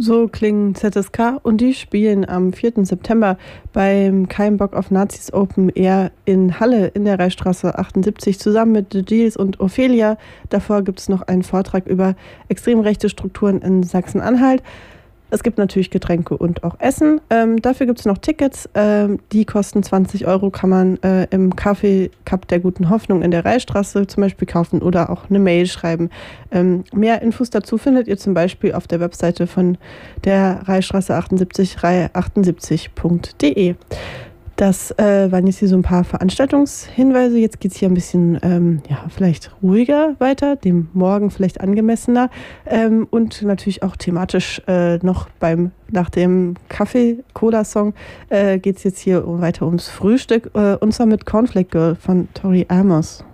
So klingen ZSK und die spielen am 4. September beim Kein Bock auf Nazis Open Air in Halle in der Reichsstraße 78 zusammen mit The Deals und Ophelia. Davor gibt es noch einen Vortrag über extrem rechte Strukturen in Sachsen-Anhalt. Es gibt natürlich Getränke und auch Essen. Dafür gibt es noch Tickets. Die kosten 20 Euro, kann man im Café Cup der Guten Hoffnung in der Reichsstraße zum Beispiel kaufen oder auch eine Mail schreiben. Mehr Infos dazu findet ihr zum Beispiel auf der Webseite von der Reichsstraße 78, reihe78.de. Das waren jetzt hier so ein paar Veranstaltungshinweise. Jetzt geht es hier ein bisschen vielleicht ruhiger weiter, dem Morgen vielleicht angemessener und natürlich auch thematisch nach dem Kaffee-Cola-Song geht es jetzt hier weiter ums Frühstück und zwar mit Cornflake Girl von Tori Amos.